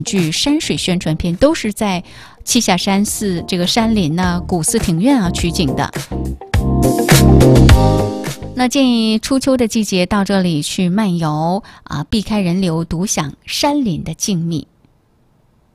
剧山水宣传片都是在栖霞山寺这个山林呢、古寺庭院啊取景的。那建议初秋的季节到这里去漫游啊，避开人流，独享山林的静谧。